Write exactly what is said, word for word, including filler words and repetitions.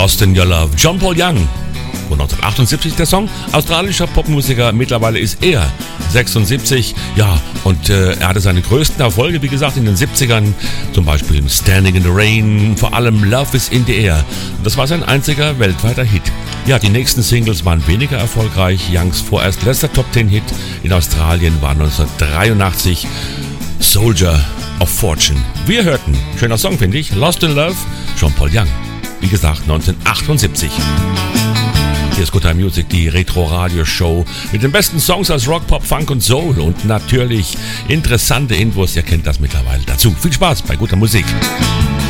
Lost in Your Love, John Paul Young. Und neunzehnhundertachtundsiebzig der Song, australischer Popmusiker, mittlerweile ist er sechsundsiebzig, ja, und äh, er hatte seine größten Erfolge, wie gesagt, in den siebzigern, zum Beispiel Standing in the Rain, vor allem Love is in the Air. Und das war sein einziger weltweiter Hit. Ja, die nächsten Singles waren weniger erfolgreich. Youngs vorerst letzter Top Ten Hit in Australien war neunzehnhundertdreiundachtzig Soldier of Fortune. Wir hörten, schöner Song finde ich, Lost in Love, John Paul Young. Wie gesagt, neunzehnhundertachtundsiebzig. Hier ist Good Time Music, die Retro-Radio-Show mit den besten Songs aus Rock, Pop, Funk und Soul und natürlich interessante Infos, ihr kennt das mittlerweile dazu. Viel Spaß bei guter Musik.